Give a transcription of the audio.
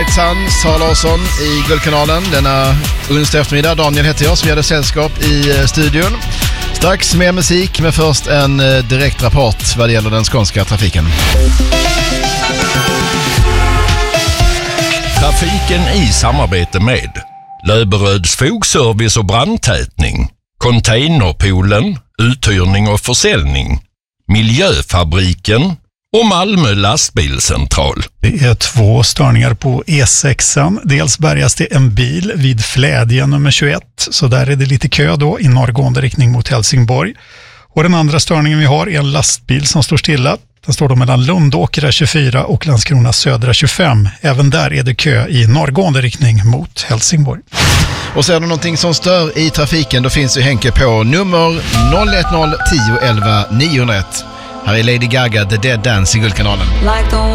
Alexander Sara Larsson i Guldkanalen denna onsdag eftermiddag. Daniel heter jag som gör sällskap i studion. Strax mer musik, men först en direkt rapport vad det gäller den skånska trafiken. Trafiken i samarbete med Löberöds fogservice och brandtätning, Containerpoolen, uthyrning och försäljning, Miljöfabriken och Malmö lastbilscentral. Det är 2 störningar på E6. Dels bärgas det en bil vid Flädje nummer 21. Så där är det lite kö då i norrgående riktning mot Helsingborg. Och den andra störningen vi har är en lastbil som står stilla. Den står då mellan Lundåkra 24 och Landskrona södra 25. Även där är det kö i norrgående riktning mot Helsingborg. Och så är det någonting som stör i trafiken, då finns ju Henke på nummer 010 10 11 901. Här är Lady Gaga, The Dead Dance i Guldkanalen.